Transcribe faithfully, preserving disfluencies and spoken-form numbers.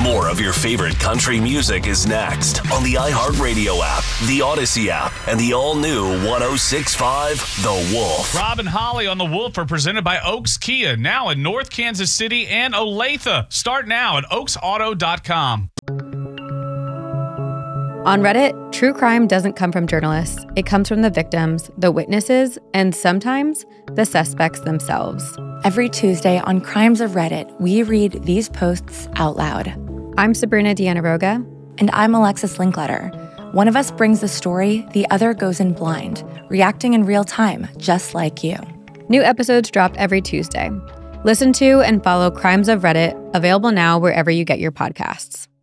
More of your favorite country music is next on the iHeartRadio app, the Odyssey app, and the all-new one oh six point five The Wolf. Rob and Holly on The Wolf are presented by Oaks Kia, now in North Kansas City and Olathe. Start now at oaks auto dot com. On Reddit, true crime doesn't come from journalists. It comes from the victims, the witnesses, and sometimes the suspects themselves. Every Tuesday on Crimes of Reddit, we read these posts out loud. I'm Sabrina Dianaroga. And I'm Alexis Linkletter. One of us brings the story, the other goes in blind, reacting in real time, just like you. New episodes drop every Tuesday. Listen to and follow Crimes of Reddit, available now wherever you get your podcasts.